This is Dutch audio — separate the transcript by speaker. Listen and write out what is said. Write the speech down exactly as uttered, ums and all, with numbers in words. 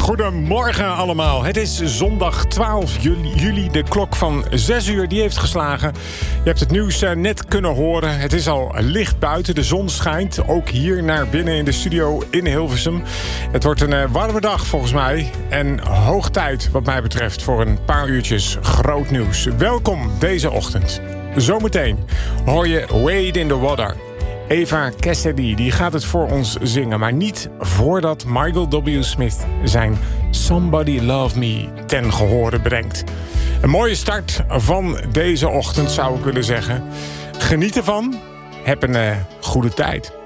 Speaker 1: Goedemorgen allemaal. Het is zondag twaalf juli. De klok van zes uur die heeft geslagen. Je hebt het nieuws net kunnen horen. Het is al licht buiten. De zon schijnt. Ook hier naar binnen in de studio in Hilversum. Het wordt een warme dag volgens mij. En hoog tijd wat mij betreft voor een paar uurtjes groot nieuws. Welkom deze ochtend. Zometeen hoor je Wade in the Water. Eva Cassidy die gaat het voor ons zingen, maar niet voordat Michael W. Smith zijn Somebody Love Me ten gehore brengt. Een mooie start van deze ochtend zou ik willen zeggen. Geniet ervan. Heb een uh, goede tijd.